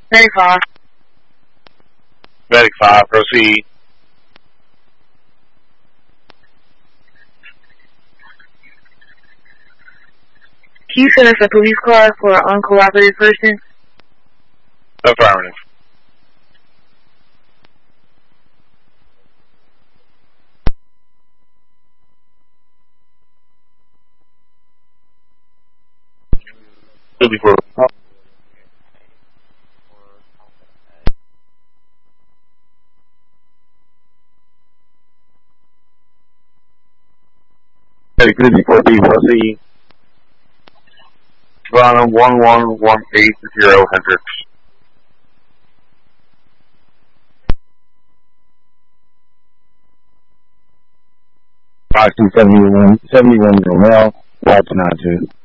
Medic 5. Medic 5, proceed. Can you send us a police car for an uncooperative person? Affirmative. Medic 54B, proceed. Savannah 1118 Hendricks. Boxing 71 male, Watch 92.